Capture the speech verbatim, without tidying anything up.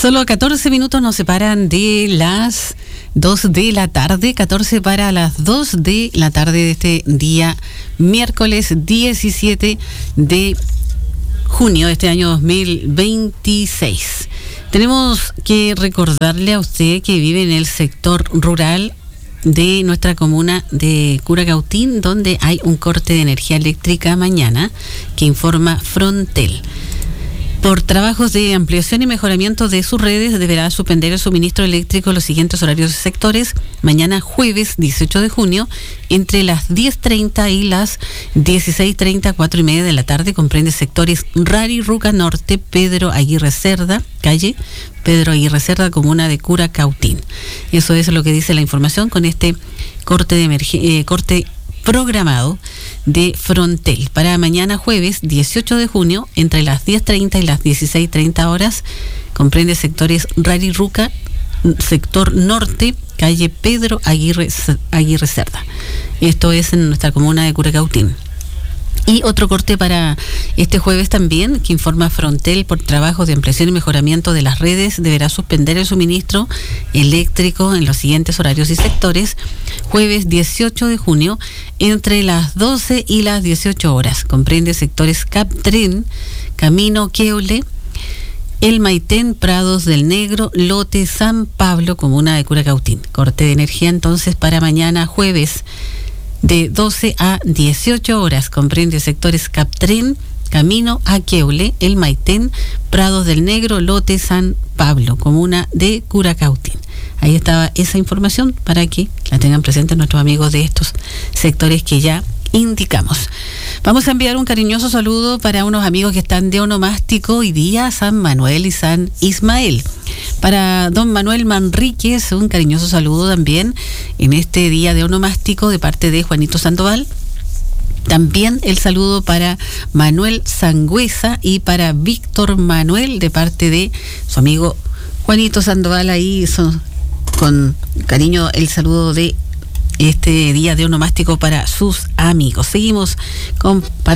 Solo catorce minutos nos separan de las dos de la tarde, catorce para las dos de la tarde de este día, miércoles diecisiete de junio de este año dos mil veintiséis. Tenemos que recordarle a usted que vive en el sector rural de nuestra comuna de Curacautín, donde hay un corte de energía eléctrica mañana, que informa Frontel. Por trabajos de ampliación y mejoramiento de sus redes, deberá suspender el suministro eléctrico en los siguientes horarios de sectores. Mañana jueves dieciocho de junio, entre las diez treinta y las dieciséis treinta, cuatro y media de la tarde, comprende sectores Rari, Ruca Norte, Pedro Aguirre Cerda, calle Pedro Aguirre Cerda, comuna de Curacautín. Eso es lo que dice la información con este corte de emergen- eh, corte programado de Frontel para mañana jueves dieciocho de junio entre las diez treinta y las dieciséis treinta horas. Comprende sectores Rari Ruca, sector norte, calle Pedro Aguirre, Aguirre Cerda. Esto es en nuestra comuna de Curacautín. Y otro corte para este jueves también, que informa Frontel por trabajos de ampliación y mejoramiento de las redes, deberá suspender el suministro eléctrico en los siguientes horarios y sectores. Jueves dieciocho de junio, entre las doce y las dieciocho horas. Comprende sectores Captren, Camino Queule, El Maitén, Prados del Negro, Lote, San Pablo, comuna de Curacautín. Corte de energía entonces para mañana jueves de doce a dieciocho horas. Comprende sectores Captren, Camino Aqueule, El Maitén, Prados del Negro, Lote, San Pablo, comuna de Curacautín. Ahí estaba esa información para que la tengan presente nuestros amigos de estos sectores que ya indicamos. Vamos a enviar un cariñoso saludo para unos amigos que están de onomástico hoy día, San Manuel y San Ismael. Para don Manuel Manríquez, un cariñoso saludo también en este día de onomástico de parte de Juanito Sandoval. También el saludo para Manuel Sangüesa y para Víctor Manuel de parte de su amigo Juanito Sandoval. Ahí son, con cariño el saludo de este día de onomástico para sus amigos. Seguimos compartiendo